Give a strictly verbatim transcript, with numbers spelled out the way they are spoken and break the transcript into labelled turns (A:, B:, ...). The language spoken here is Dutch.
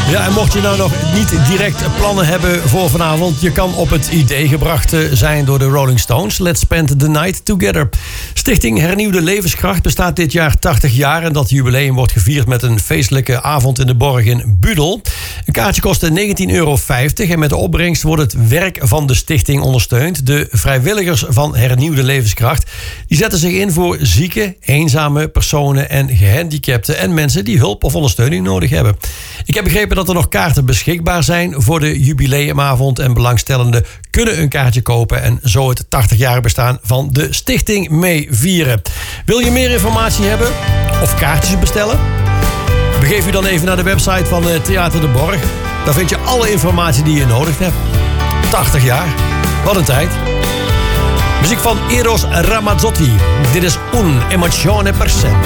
A: Ja, en mocht je nou nog niet direct plannen hebben voor vanavond, je kan op het idee gebracht zijn door de Rolling Stones. Let's spend the night together. Stichting Hernieuwde Levenskracht bestaat dit jaar tachtig jaar en dat jubileum wordt gevierd met een feestelijke avond in de Borg in Budel. Een kaartje kost negentien euro vijftig en met de opbrengst wordt het werk van de stichting ondersteund. De vrijwilligers van Hernieuwde Levenskracht die zetten zich in voor zieke, eenzame personen en gehandicapten en mensen die hulp of ondersteuning nodig hebben. Ik heb begrepen dat er nog kaarten beschikbaar zijn voor de jubileumavond en belangstellenden kunnen een kaartje kopen en zo het tachtig-jarig bestaan van de stichting mee vieren. Wil je meer informatie hebben of kaartjes bestellen? Begeef u dan even naar de website van Theater de Borg. Daar vind je alle informatie die je nodig hebt. tachtig jaar, wat een tijd. Muziek van Eros Ramazzotti. Dit is Un Emozione Per Sempre.